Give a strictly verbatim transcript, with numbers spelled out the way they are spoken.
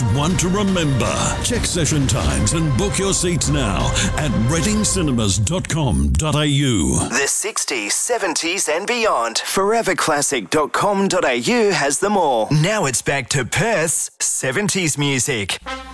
one to remember. Check session times and book your seats now at reading cinemas dot com dot a u. The sixties, seventies and beyond. forever classic dot com dot a u has them all. Now it's back to Perth's seventies music.